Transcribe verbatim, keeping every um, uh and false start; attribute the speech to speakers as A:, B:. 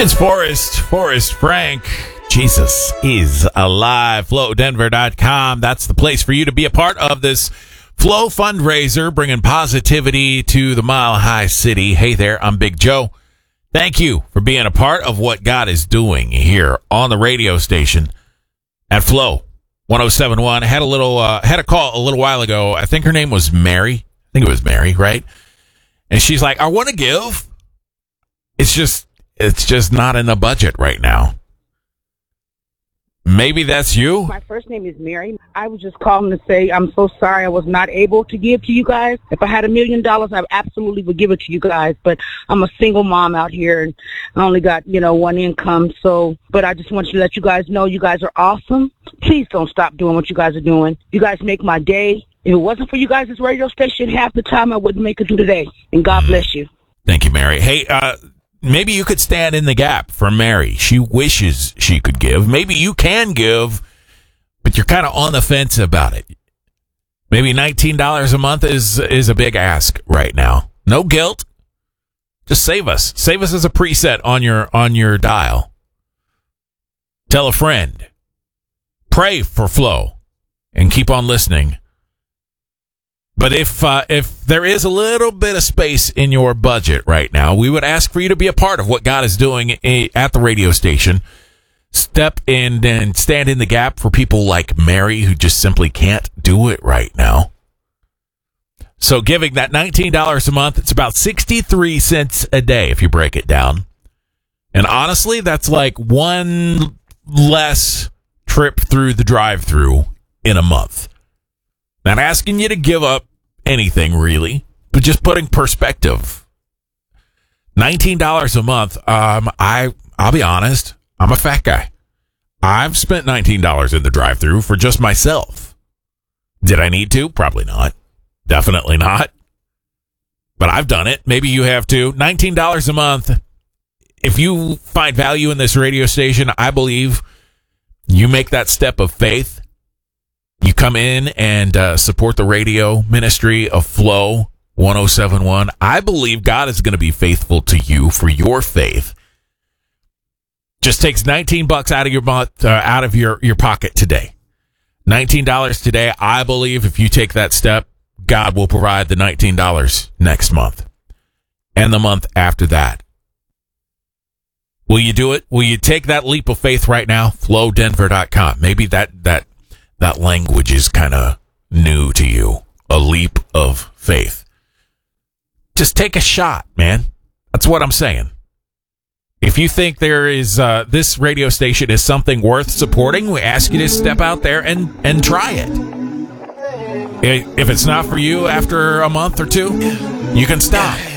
A: It's Forrest, Forrest Frank. Jesus is alive. Flow Denver dot com. That's the place for you to be a part of this Flow fundraiser, bringing positivity to the Mile High City. Hey there, I'm Big Joe. Thank you for being a part of what God is doing here on the radio station at Flow one oh seven point one. I had a little, uh, had a call a little while ago. I think her name was Mary. I think it was Mary, right? And she's like, I want to give. It's just, it's just not in the budget right now. Maybe that's you.
B: My first name is Mary. I was just calling to say I'm so sorry I was not able to give to you guys. If I had a million dollars, I absolutely would give it to you guys. But I'm a single mom out here, and I only got, you know, one income. So, but I just want to let you guys know you guys are awesome. Please don't stop doing what you guys are doing. You guys make my day. If it wasn't for you guys' this radio station, half the time I wouldn't make it through today. And God bless you.
A: Thank you, Mary. Hey, uh, maybe you could stand in the gap for Mary. She wishes she could give. Maybe you can give, but you're kind of on the fence about it. Maybe nineteen dollars a month is is a big ask right now. No guilt. Just save us. Save us as a preset on your on your dial. Tell a friend. Pray for Flow and keep on listening. But if uh, if there is a little bit of space in your budget right now, we would ask for you to be a part of what God is doing at the radio station. Step in and stand in the gap for people like Mary who just simply can't do it right now. So giving that nineteen dollars a month, it's about sixty-three cents a day if you break it down. And honestly, that's like one less trip through the drive-through in a month. Not asking you to give up anything, really, but just putting perspective. nineteen dollars a month, um, I, I'll be honest, I'm a fat guy. I've spent nineteen dollars in the drive-thru for just myself. Did I need to? Probably not. Definitely not. But I've done it. Maybe you have too. nineteen dollars a month. If you find value in this radio station, I believe you make that step of faith. You come in and uh, support the radio ministry of Flow one oh seven point one. I believe God is going to be faithful to you for your faith. Just takes nineteen bucks out of your uh, out of your, your pocket today. nineteen dollars today. I believe if you take that step, God will provide the nineteen dollars next month and the month after that. Will you do it? Will you take that leap of faith right now? Flow Denver dot com. Maybe that that That language is kind of new to you. A leap of faith. Just take a shot, man. That's what I'm saying. If you think there is uh, this radio station is something worth supporting, we ask you to step out there and, and try it. If it's not for you after a month or two, you can stop.